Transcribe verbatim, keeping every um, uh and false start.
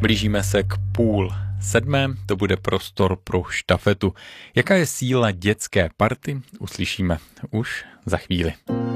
Blížíme se k půl sedmé, to bude prostor pro štafetu. Jaká je síla dětské party, uslyšíme už za chvíli.